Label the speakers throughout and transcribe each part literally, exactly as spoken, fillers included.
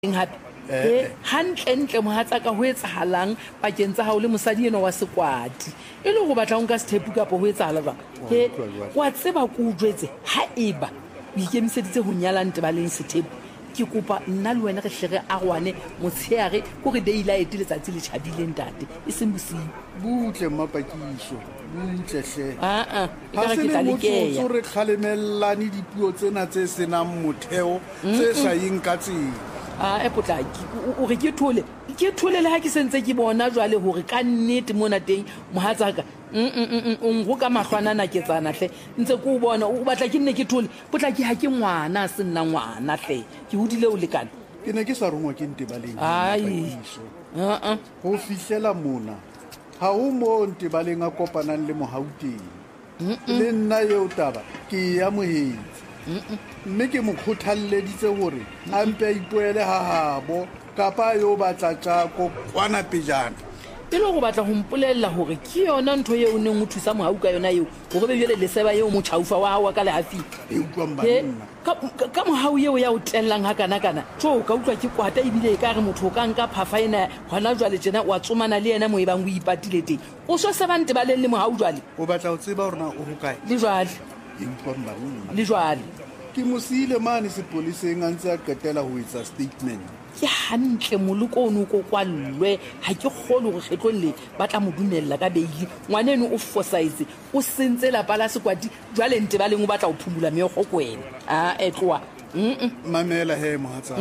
Speaker 1: hape e hantle-ntle mohatsa ka ho etsahalang pakeng tsa hao le mosadi ena wa sekwati e le go batla nka sethepu kapo ho etsahala jwang he wa tseba ko o jwetse ha eba o ikemiseditse ho nyala Ntebaleng sethepu ke kopa nna le wena re hle re arwane motsheare ko re daylight letsatsi le tjhabile ntate e seng bosiu
Speaker 2: butle mapakiso butle hle
Speaker 1: a a
Speaker 2: ha se le motso re kgalemellane dipuo tsena tse senang motheo tse sa yeng ka tsela
Speaker 1: a e potlaki o re ke thole ke thole le ha ke sentse ke bona jwale hore ka nnete mona teng mohatsaka o ngo ka mahlwanana ke tsana hle ntse ko bona o batla ke nne ke thole potlaki ha ke ngwana se nna ngwana hle ke hodile o lekana
Speaker 2: ke ne ke sa rongwa ke Ntebaleng
Speaker 1: ai a a
Speaker 2: go fihlela mona ha o mo Ntebaleng a kopanang le mohauteng le nna eo taba ke ya mohetse mme ke mo kgothalleditse hore a mpe a ipoele ha habo kapa yo batla tsa ko kwana pejana
Speaker 1: e le go batla go mpolella hore ke yona ntho eo neng o thusa mohau ka yona eo go be bjele leseba eo motšhaufa wa hao ka lehafi
Speaker 2: e utlwang banna
Speaker 1: ka mohau eo ya o tellang ha kana-kana tso ka utlwa ke kwata ebile e ka re motho o ka nka phafa ena gona jwale tjena wa tsomana le yena mo e bang o ipatile teng o so seba Ntebaleng le mohau jwale
Speaker 2: o batla o tseba hore na o hokae
Speaker 1: le jwale
Speaker 2: e utlwang banna
Speaker 1: le jwale
Speaker 2: ke mo siile mane sepoleseng a ntse a qetela ho etsa statement
Speaker 1: ke hantle moloko ono ko kwallwe ha ke kgolo go kgetlong le ba tla mo dumella ka beili ngwaneno o fositse o sentse lapa la sekwati jwale Ntebaleng o batla o phumula meokgo kwena a e tloa
Speaker 2: mamela he mohatsa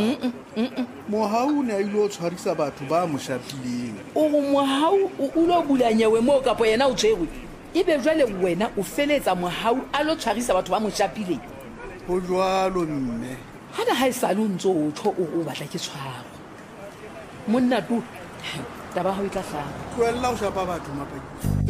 Speaker 2: mohau ne a ile o tshwarisa batho ba mo shapileng
Speaker 1: o mohau o lo bulanyewe mo kapo yena o tshwerwe ebe jwale wena o feletsa mohau a lo tshwarisa batho ba mo shapileng
Speaker 2: go jwalo mme
Speaker 1: hana ha e sa le ntse o tho o batla ke tshwaro monna tu taba ha o tla hlaba
Speaker 2: tloella o shapa batho mapaki